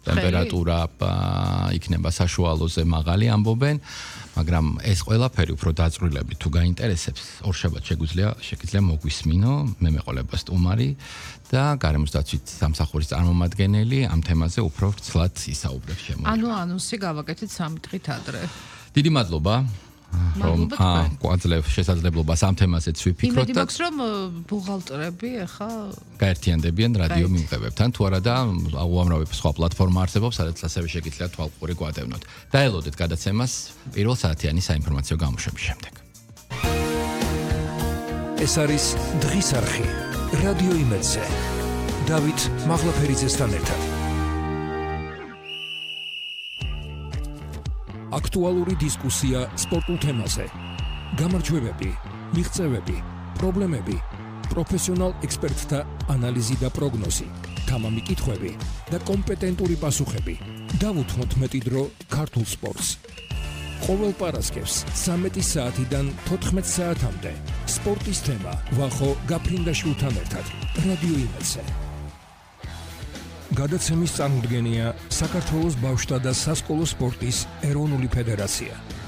ტემპერატურა იქნება საშუალოზე მაღალი ამბობენ, მაგრამ ეს ყველაფერი უფრო დაწვრილებით თუ გაინტერესებს, ორშაბათს შეგვიძლია მოგვისმინო, მე მეყოლება სტუმარი და გარემოს დაცვით სამსახურის წარმომადგენელი ამ თემაზე უფრო ვრცლად ისაუბრებს შემოგვიყვება. ანუ ანონსი გავაკეთეთ 3 დღით ადრე. დიდი მადლობა. რომ გვაძლევს შესაძლებლობას ამ თემაზეც ვიფიქროთ და იმედი მაქვს რომ ბუღალტერები ახლა გაერთიანდებიან რადიო მიმღებებთან თუ არა და უამრავი სხვა პლატფორმა არსებობს სადაც ასევე შეგიძლიათ თვალყური გვადევნოთ. დაელოდეთ გადაცემას პირველ საათიანი საინფორმაციო გამოშვების შემდეგ. ეს არის დღის არხი რადიო იმედზე. დავით მაღლაფერიძესთან ერთად. აქტუალური დისკუსია სპორტულ თემაზე. გამარჯვებები, მიღწევები, პრობლემები, პროფესიონალ ექსპერტთა ანალიზი და პროგნოზი, თამამი კითხვები და კომპეტენტური პასუხები. დავუთმოთ მეტი დრო ქართულ სპორტს. ყოველ პარასკევს 13 საათიდან 14 საათამდე სპორტის თემა ვახო გაფრინდაშვილთან ერთად რადიო იმედზე. გადაცემის წარმოდგენია საქართველოს ბავშვთა და სასკოლო სპორტის ეროვნული ფედერაცია.